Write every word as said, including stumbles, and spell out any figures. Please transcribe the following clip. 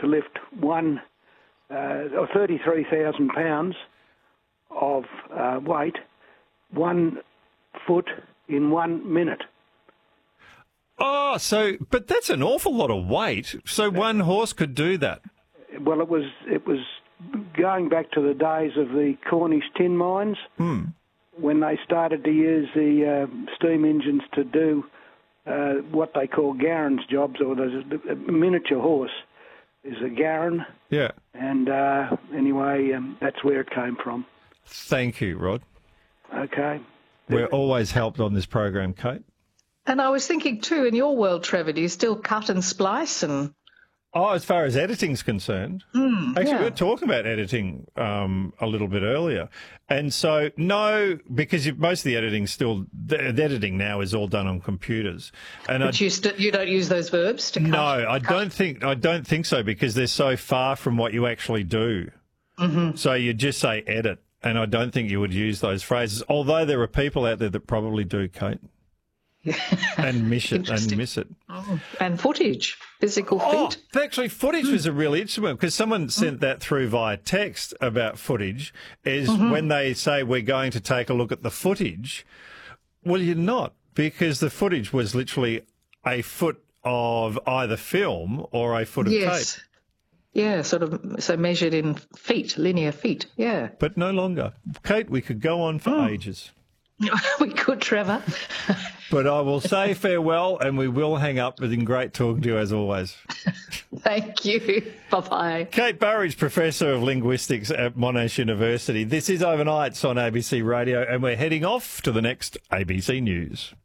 to lift one, uh, or thirty-three thousand pounds of uh, weight, one foot in one minute. Oh, so, but that's an awful lot of weight. So one horse could do that? Well, it was it was going back to the days of the Cornish tin mines, Hmm. when they started to use the uh, steam engines to do uh, what they call Garran's jobs, or there's a, a miniature horse is a Garran. Yeah. And uh, anyway, um, that's where it came from. Thank you, Rod. Okay. We're always helped on this program, Kate. And I was thinking too, in your world, Trevor, do you still cut and splice and... Oh, as far as editing's concerned, Mm, actually, yeah. we were talking about editing um, a little bit earlier, and so no, because you, most of the editing still the, the editing now is all done on computers, and I, But you, st- you don't use those verbs to cut? no, I cut. don't think I don't think so because they're so far from what you actually do. Mm-hmm. So you just say edit, and I don't think you would use those phrases. Although there are people out there that probably do, Kate, and miss it and Interesting. miss it. Oh, and footage, physical Oh, feet. actually, footage was a really interesting one because someone sent that through via text about footage. Is when they say we're going to take a look at the footage. Well, you're not, because the footage was literally a foot of either film or a foot of Yes. tape, Yeah, sort of, so measured in feet, linear feet, yeah. but no longer. Kate, we could go on for ages. We could, Trevor. But I will say farewell, and we will hang up. It's been great talking to you as always. Thank you. Bye-bye. Kate Burridge, Professor of Linguistics at Monash University. This is Overnights on A B C Radio, and we're heading off to the next A B C News.